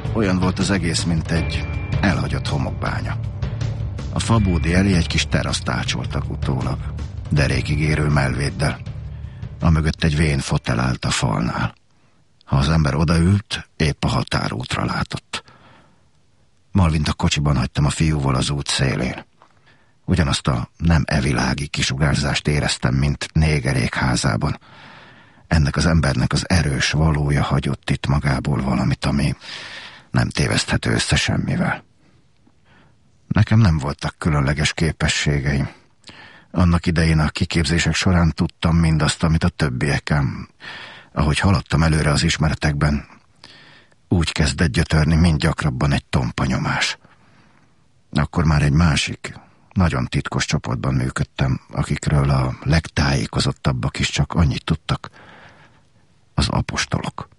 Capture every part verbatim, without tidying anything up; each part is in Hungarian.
Olyan volt az egész, mint egy elhagyott homokbánya. A fabódi elé egy kis teraszt ácsoltak utólag, derékig érő melvéddel. Amögött egy vén fotel állt a falnál. Ha az ember odaült, épp a határútra látott. Malvint a kocsiban hagytam a fiúval az út szélén. Ugyanazt a nem evilági kisugárzást éreztem, mint négerék házában. Ennek az embernek az erős valója hagyott itt magából valamit, ami nem téveszthető össze semmivel. Nekem nem voltak különleges képességeim. Annak idején a kiképzések során tudtam mindazt, amit a többieken. Ahogy haladtam előre az ismeretekben, úgy kezdett gyötörni mind gyakrabban egy tompa nyomás. Akkor már egy másik, nagyon titkos csoportban működtem, akikről a legtájékozottabbak is csak annyit tudtak. Az apostolok.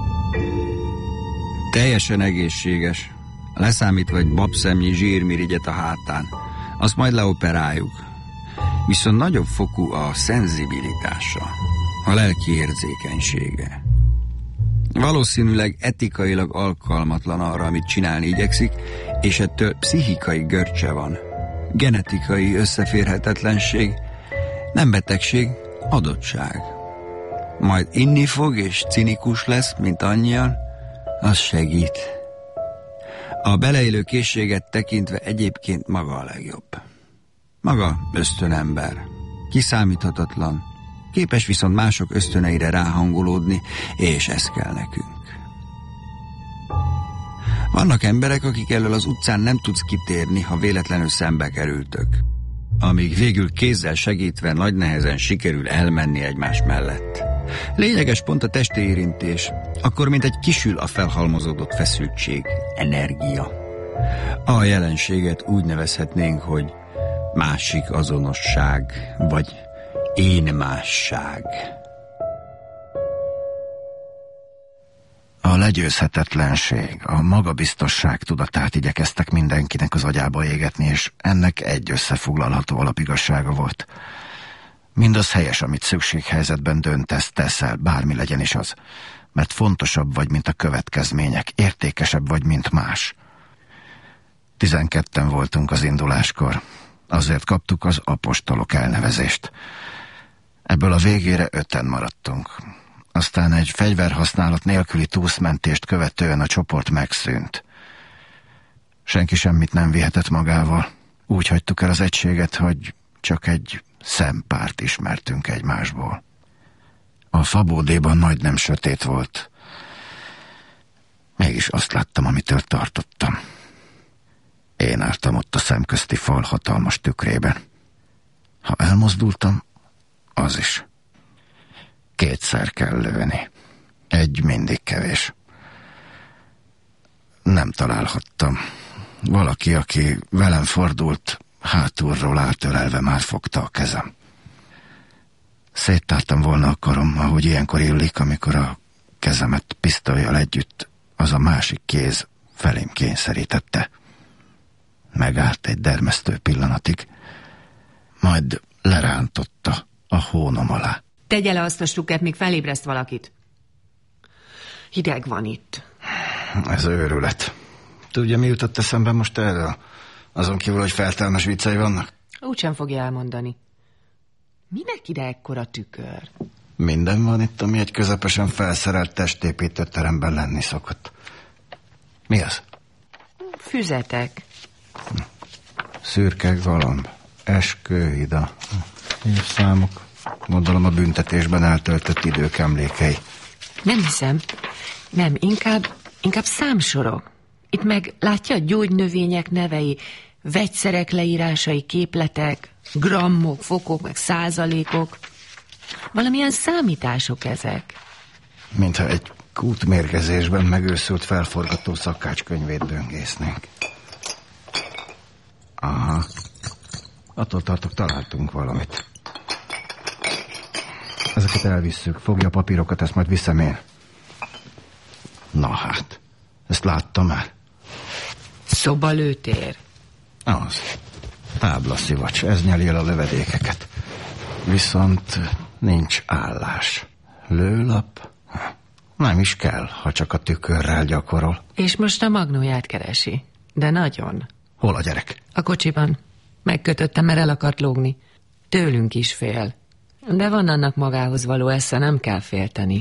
Teljesen egészséges. Leszámítva egy babszemnyi zsírmirigyet a hátán. Azt majd leoperáljuk. Viszont nagyobb fokú a szenzibilitása, a lelki érzékenysége. Valószínűleg etikailag alkalmatlan arra, amit csinálni igyekszik, és ettől pszichikai görcse van. Genetikai összeférhetetlenség, nem betegség, adottság. Majd inni fog és cinikus lesz, mint annyian, az segít. A beleélő készséget tekintve egyébként maga a legjobb. Maga ösztönember, kiszámíthatatlan, képes viszont mások ösztöneire ráhangolódni, és ez kell nekünk. Vannak emberek, akik elől az utcán nem tudsz kitérni, ha véletlenül szembe kerültök. Amíg végül kézzel segítve nagy nehezen sikerül elmenni egymás mellett. Lényeges pont a testi érintés, akkor mint egy kisül a felhalmozódott feszültség, energia. A jelenséget úgy nevezhetnénk, hogy másik azonosság, vagy én másság. A legyőzhetetlenség, a magabiztosság tudatát igyekeztek mindenkinek az agyába égetni, és ennek egy összefoglalható alapigazsága volt. Mindaz helyes, amit szükséghelyzetben döntesz, teszel, bármi legyen is az, mert fontosabb vagy, mint a következmények, értékesebb vagy, mint más. Tizenketten voltunk az induláskor, azért kaptuk az apostolok elnevezést. Ebből a végére öten maradtunk. Aztán egy fegyverhasználat nélküli túszmentést követően a csoport megszűnt. Senki semmit nem vihetett magával. Úgy hagytuk el az egységet, hogy csak egy szempárt ismertünk egymásból. A fabódéban majdnem sötét volt. Mégis azt láttam, amitől tartottam. Én álltam ott a szemközti fal hatalmas tükrében. Ha elmozdultam, az is. Kétszer kell lőni. Egy mindig kevés. Nem találhattam. Valaki, aki velem fordult, hátulról átölelve már fogta a kezem. Széttártam volna a karom, ahogy ilyenkor illik, amikor a kezemet pisztollyal együtt az a másik kéz felém kényszerítette. Megállt egy dermesztő pillanatig, majd lerántotta a hónom alá. Tegye le azt a stuket, míg felébreszt valakit. Hideg van itt. Ez őrület. Tudja, mi jutott eszembe most erről? Azon kívül, hogy feltelmes viccei vannak? Úgysem fogja elmondani. Minek ide ekkora tükör? Minden van itt, ami egy közepesen felszerelt testépítő teremben lenni szokott. Mi az? Füzetek. Szürke galamb, eskőhida, évszámok. Gondolom a büntetésben eltöltött idők emlékei. Nem hiszem. Nem, inkább, inkább számsorok. Itt meg látja a gyógynövények nevei, vegyszerek leírásai, képletek, grammok, fokok, meg százalékok. Valamilyen számítások ezek. Mintha egy kútmérgezésben megőszült felforgató szakácskönyvét böngésznénk. Aha. Attól tartok, találtunk valamit. Ezeket elvisszük. Fogja a papírokat, ezt majd viszem én. Na hát, ezt láttam már. Szobalőtér. Az. Táblaszivacs, ez nyeli el a lövedékeket. Viszont nincs állás. Lőlap, Nem is kell, ha csak a tükörrel gyakorol. És most a magnóját keresi. De nagyon. Hol a gyerek? A kocsiban. Megkötöttem, mert el akart lógni. Tőlünk is fél. De van annak magához való esze, nem kell félteni.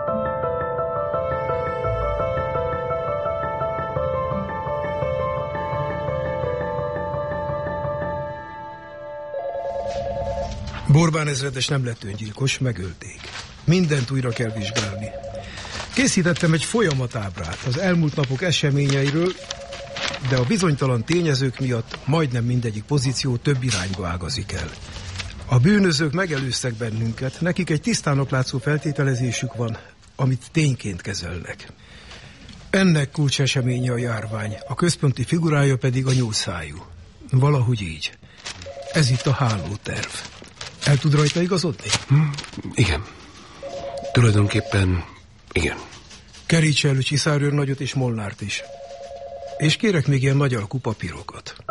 Borbán ezredes nem lett öngyilkos, megölték. Mindent újra kell vizsgálni. Készítettem egy folyamatábrát az elmúlt napok eseményeiről, de a bizonytalan tényezők miatt majdnem mindegyik pozíció több irányba ágazik el. A bűnözők megelőztek bennünket, nekik egy tisztának látszó feltételezésük van, amit tényként kezelnek. Ennek kulcseseménye a járvány, a központi figurája pedig a nyúlszájú. Valahogy így. Ez itt a hálóterv. El tud rajta igazodni? Hm, igen. Tulajdonképpen igen. Kerítse elő Csiszárőr nagyot és Molnárt is. És kérek még ilyen nagy alkú papírokat.